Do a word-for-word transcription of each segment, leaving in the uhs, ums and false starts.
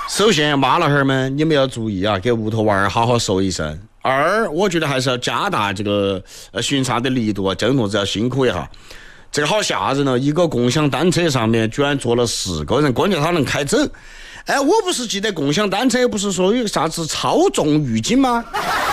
首先，妈老汉儿们，你们要注意啊，给屋头娃儿好好说一声。二，我觉得还是要加大这个呃巡查的力度，郑同志要辛苦一下。这个好吓人了，一个共享单车上面居然坐了四个人，关键他能开走。哎，我不是记得共享单车不是说有啥子超重预警吗？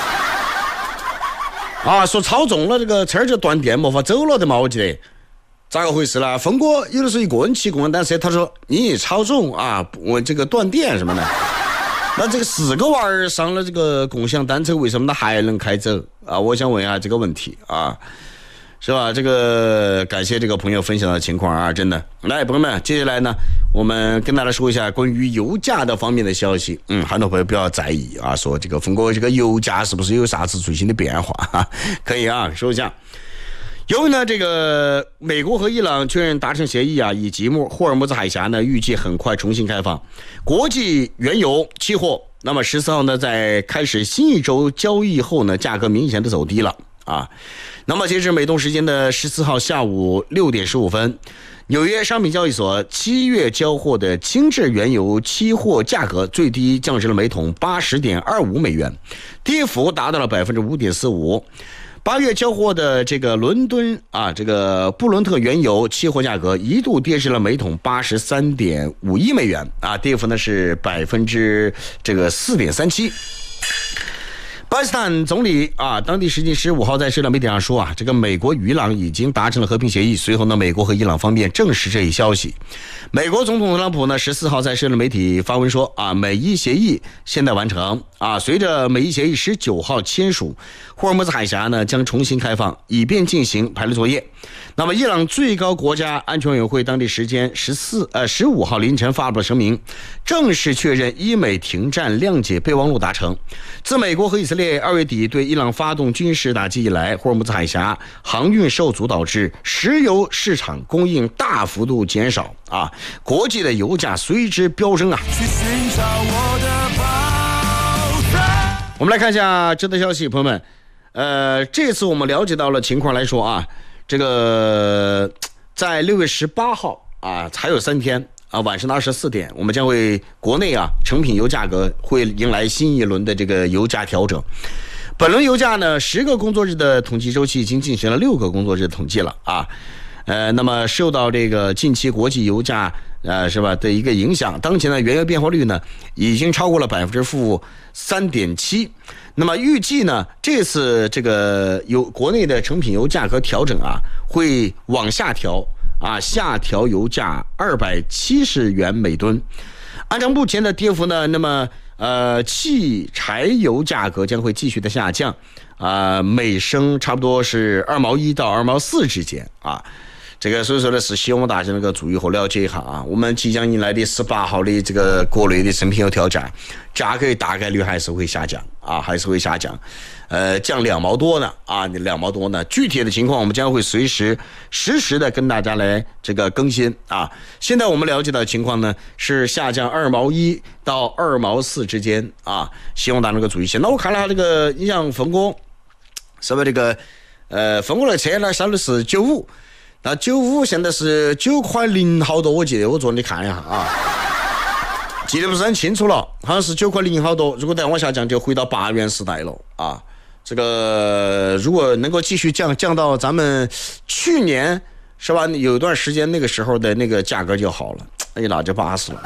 啊，说超重了，这个车就断电没法走了的嘛，我记得。咋个回事呢？峰哥有的时候一个人骑共享单车，他说你超重啊，我这个断电什么的。那这个四个娃儿上了这个共享单车，为什么他还能开走啊？我想问一下这个问题啊，是吧？这个感谢这个朋友分享的情况啊，真的。来，朋友们，接下来呢，我们跟大家说一下关于油价的方面的消息。嗯，很多朋友不要在意啊，说这个峰哥这个油价是不是有啥子最新的变化？哈，可以啊，说一下。由于呢，这个美国和伊朗确认达成协议啊，以吉木霍尔木兹海峡呢预计很快重新开放国际原油期货。那么十四号呢，在开始新一周交易后呢，价格明显的走低了啊。那么截至美东时间的十四号下午六点十五分，纽约商品交易所七月交货的轻质原油期货价格最低降至了每桶八十点二五美元，跌幅达到了百分之五点四五。八月交货的这个伦敦啊，这个布伦特原油期货价格一度跌至了每桶八十三点五一美元啊，跌幅呢是百分之这个四点三七。巴基斯坦总理啊，当地时间十五号在社交媒体上说啊，这个美国与伊朗已经达成了和平协议。随后呢，美国和伊朗方面证实这一消息。美国总统特朗普呢，十四号在社交媒体发文说啊，美伊协议现在完成啊，随着美伊协议十九号签署，霍尔木兹海峡呢将重新开放，以便进行排雷作业。那么，伊朗最高国家安全委员会当地时间十四呃十五号凌晨发布了声明，正式确认伊美停战谅解备忘录达成。自美国和以色列二月底对伊朗发动军事打击以来，霍尔木兹海峡航运受阻，导致石油市场供应大幅度减少啊，国际的油价随之飙升啊。去寻找我的宝藏。我们来看一下这则消息，朋友们，呃，这次我们了解到了情况来说啊。这个在六月十八号啊，还有三天啊，晚上的二十四点，我们将会国内啊成品油价格会迎来新一轮的这个油价调整。本轮油价呢，十个工作日的统计周期已经进行了六个工作日的统计了啊。呃，那么受到这个近期国际油价呃是吧的一个影响，当前的原油变化率呢已经超过了百分之负三点七。那么预计呢，这次这个油国内的成品油价格调整啊，会往下调啊，下调油价二百七十元每吨。按照目前的跌幅呢，那么呃，汽柴油价格将会继续的下降啊、呃，每升差不多是二毛一到二毛四之间啊。这个所以说呢，是希望大家能够注意和了解一下啊。我们即将迎来的十八号的这个国内的成品油调价，价格大概率还是会下降啊，还是会下降，呃，降两毛多呢啊，两毛多呢。具体的情况我们将会随时实时的跟大家来这个更新啊。现在我们了解到的情况呢是下降二毛一到二毛四之间啊，希望大家能够注意一下。那我看了这个，你像峰哥，是不是这个呃，峰哥的车呢，相对是九五。那九五现在是九块零好多，我记得我昨天看一下啊，记得不是很清楚了，好像是九块零好多。如果再往下降，就回到八元时代了啊。这个如果能够继续降，降到咱们去年是吧？有一段时间那个时候的那个价格就好了，哎，那就巴适了。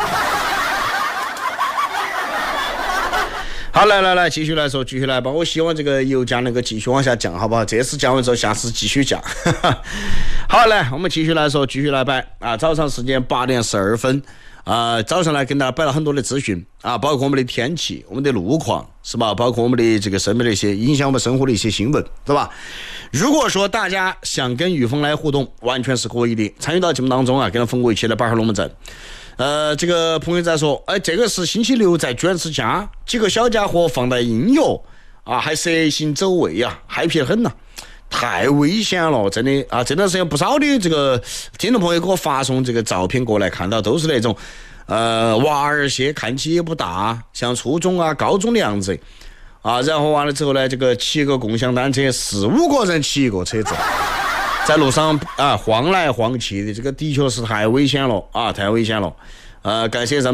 好，来来来，继续来说，继续来吧。我希望这个油价能够继续往下降，好不好？这次降完之后，下次继续降。好，来，我们继续来说，继续来摆啊！早上时间八点十二分啊，早上来跟大家摆了很多的资讯啊，包括我们的天气、我们的路况，是吧？包括我们的这个身边的一些影响我们生活的一些新闻，对吧？如果说大家想跟雨峰来互动，完全是可以的。参与到节目当中啊，跟峰哥一起来摆下龙门阵。呃，这个朋友在说，哎，这个是星期六在卷子家，几个小家伙放在音乐啊，还蛇行走位啊，嗨皮很呐、啊，太危险了，真的啊！这段时间不少的这个听众朋友给我发送这个照片过来，看到都是那种呃娃儿些，看起也不大，像初中啊、高中的样子啊，然后完了之后呢，这个骑一个共享单车，四五个人骑一个车子。在路上啊晃来晃去的，这个的确是太危险了啊，太危险了。呃，感谢咱们。